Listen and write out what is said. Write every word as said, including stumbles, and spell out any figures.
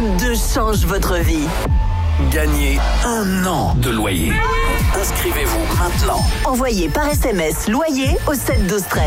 deux change votre vie. Gagnez un an de loyer. Inscrivez-vous maintenant. Envoyez par S M S loyer au sept douze treize.